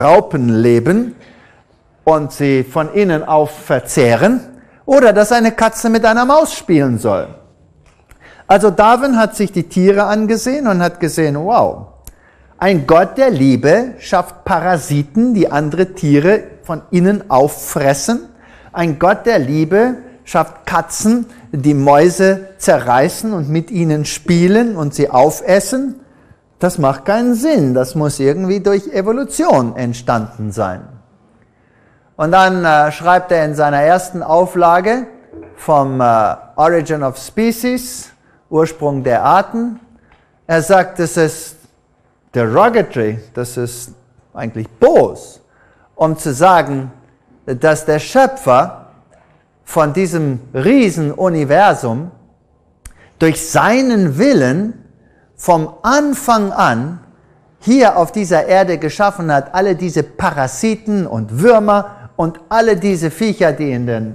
Raupen leben und sie von innen auf verzehren, oder dass eine Katze mit einer Maus spielen soll. Also Darwin hat sich die Tiere angesehen und hat gesehen, wow, ein Gott der Liebe schafft Parasiten, die andere Tiere von innen auffressen. Ein Gott der Liebe schafft Katzen, die Mäuse zerreißen und mit ihnen spielen und sie aufessen. Das macht keinen Sinn. Das muss irgendwie durch Evolution entstanden sein. Und dann schreibt er in seiner ersten Auflage vom Origin of Species, Ursprung der Arten, er sagt, das ist derogatory, das ist eigentlich bos, um zu sagen, dass der Schöpfer von diesem Riesenuniversum durch seinen Willen vom Anfang an hier auf dieser Erde geschaffen hat, alle diese Parasiten und Würmer und alle diese Viecher, die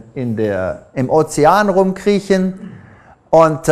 im Ozean rumkriechen. Und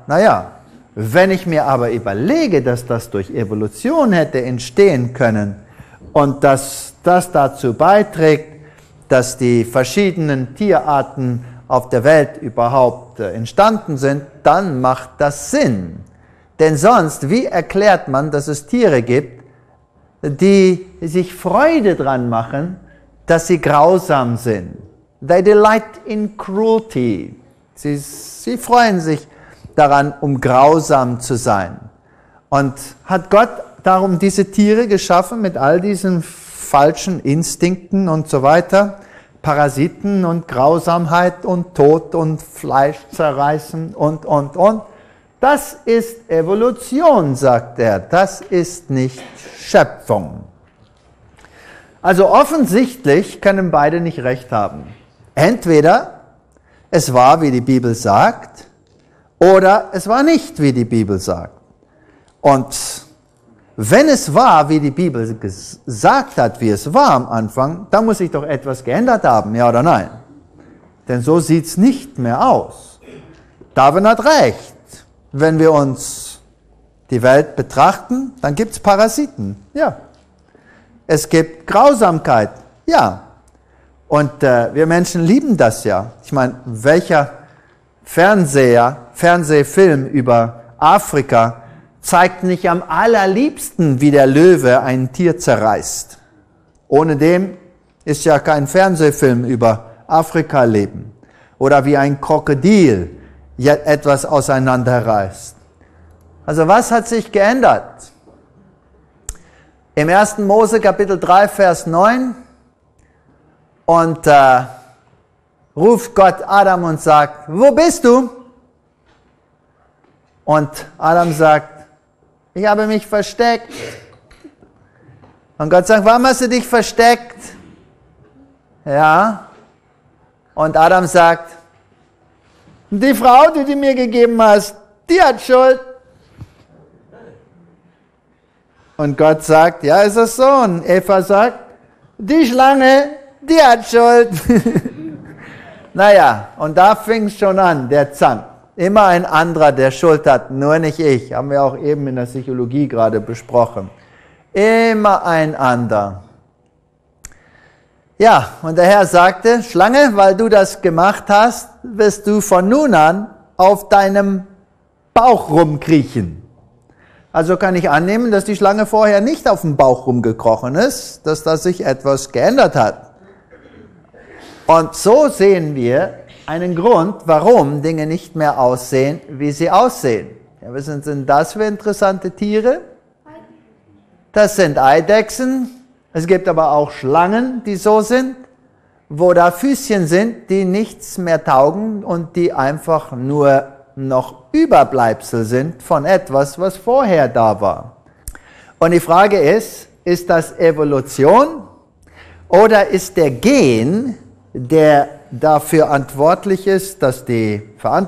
wenn ich mir aber überlege, dass das durch Evolution hätte entstehen können und dass das dazu beiträgt, dass die verschiedenen Tierarten auf der Welt überhaupt entstanden sind, dann macht das Sinn. Denn sonst, wie erklärt man, dass es Tiere gibt, die sich Freude dran machen, dass sie grausam sind? They delight in cruelty. Sie freuen sich daran, um grausam zu sein. Und hat Gott darum diese Tiere geschaffen mit all diesen falschen Instinkten und so weiter, Parasiten und Grausamkeit und Tod und Fleisch zerreißen und. Das ist Evolution, sagt er, das ist nicht Schöpfung. Also offensichtlich können beide nicht recht haben. Entweder es war, wie die Bibel sagt, oder es war nicht, wie die Bibel sagt. Und wenn es war, wie die Bibel gesagt hat, wie es war am Anfang, dann muss sich doch etwas geändert haben, ja oder nein? Denn so sieht es nicht mehr aus. Darwin hat recht. Wenn wir uns die Welt betrachten, dann gibt es Parasiten, ja. Es gibt Grausamkeit, ja. Und wir Menschen lieben das ja. Ich meine, welcher Fernsehfilm über Afrika zeigt nicht am allerliebsten, wie der Löwe ein Tier zerreißt. Ohne dem ist ja kein Fernsehfilm über Afrika-Leben. Oder wie ein Krokodil etwas auseinanderreißt. Also was hat sich geändert? Im 1. Mose Kapitel 3, Vers 9 und ruft Gott Adam und sagt, wo bist du? Und Adam sagt, ich habe mich versteckt. Und Gott sagt, warum hast du dich versteckt? Ja. Und Adam sagt, die Frau, die du mir gegeben hast, die hat Schuld. Und Gott sagt, ja, ist das so? Und Eva sagt, die Schlange, die hat Schuld. Naja, und da fing es schon an, der Zank. Immer ein anderer, der Schuld hat, nur nicht ich. Haben wir auch eben in der Psychologie gerade besprochen. Immer ein anderer. Ja, und der Herr sagte, Schlange, weil du das gemacht hast, wirst du von nun an auf deinem Bauch rumkriechen. Also kann ich annehmen, dass die Schlange vorher nicht auf dem Bauch rumgekrochen ist, dass da sich etwas geändert hat. Und so sehen wir einen Grund, warum Dinge nicht mehr aussehen, wie sie aussehen. Ja, was sind das für interessante Tiere? Das sind Eidechsen. Es gibt aber auch Schlangen, die so sind, wo da Füßchen sind, die nichts mehr taugen und die einfach nur noch Überbleibsel sind von etwas, was vorher da war. Und die Frage ist das Evolution oder ist der Gen, der dafür verantwortlich ist, dass die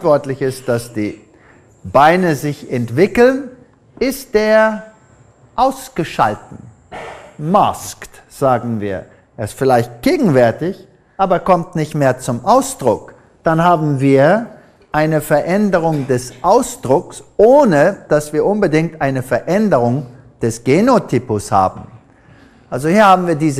Beine sich entwickeln, ist der ausgeschalten? Masked, sagen wir. Er ist vielleicht gegenwärtig, aber kommt nicht mehr zum Ausdruck. Dann haben wir eine Veränderung des Ausdrucks, ohne dass wir unbedingt eine Veränderung des Genotypus haben. Also hier haben wir diese